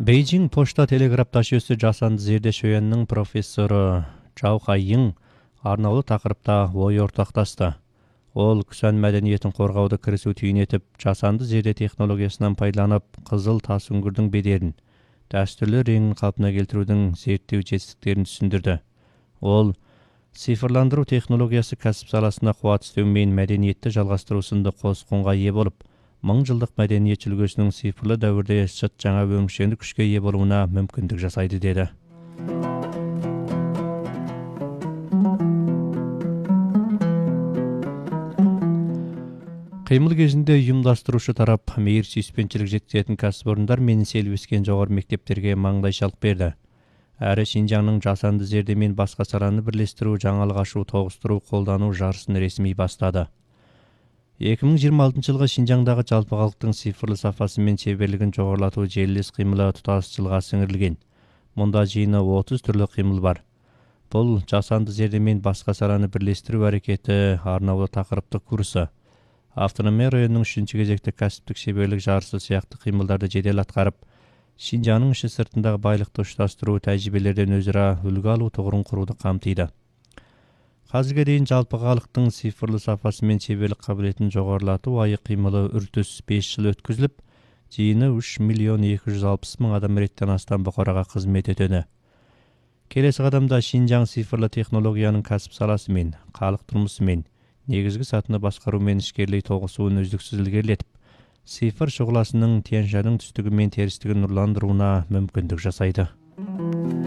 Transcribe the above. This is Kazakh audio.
Бейжің пошта телеграф ташуысы жасанды зердеш өйеннің профессоры Чао Хайың арнаулы тақырыпта ой ортақтасты. Ол күсән мәдениетін қорғауды кірісу түйін етіп, жасанды зерде технологиясынан пайдаланып, қызыл тас үңгірдің бедерін, дәстүрлі реңін қалпына келтірудің зерттеу жетістіктерін түсіндірді. Ол цифрландыру технологиясы кәсіп саласында қуат үстеу мен мәдениетті жалғастыру сынды қос құнға ие болып, 1000 жылдық мәдениет үлгісінің цифрлы дәуірде шыт жаңа өміршеңдік күшке ие болуына мүмкіндік жасайды деді. Қимыл кезінде ұйымдастырушы тарап мейір сүйіспеншілік жеткізетін кәсіпорындар мен селбескен жоғары мектептерге маңдайшалық берді. Әрі Шинжаңның жасанды зерде мен басқа саланы бірлестіру, жаңалық ашу, тоғыстыру, қолдану жарысын ресми бастады. 2026 жылғы Шинжаңдағы жалпы халықтың цифрлы сапасы мен шеберлігін жоғарылату желілес қимылы тұтас жылға сіңірілген. Мұнда жиыны 30 түрлі қимыл бар. Бұл жасанды зерде мен басқа саланы бірлестіру әрекеті арнаулы тақырыптық курсы. Автономия районының 3-ші кезекті кәсіптік шеберлік жарысы сияқты қимылдарды жедел атқарып, Шинжаңның іші сыртындағы байлықты ұштастыру, тәжірибелерден өзара үлгі алу тұғырын құруды қамтиды. Қазірге дейін жалпы халықтың цифрлы сапасы мен шеберлік қабілетін жоғарылату айы қимылы үртіс 5 жыл өткізіліп, жиыны 3.260.000 адам реттен астам бұқараға қызмет етеді. Келесі қадамда Шинжаң цифрлы технологияның кәсіп саласы мен халық тұрмысы мен негізгі сатыны басқару мен ішкерлей тоғысуын үздіксіз ілгерілетіп, цифр шұғыласының Тянь-Шаньның түстігі мен терістігін нұрландыруына мүмкіндік жасайды.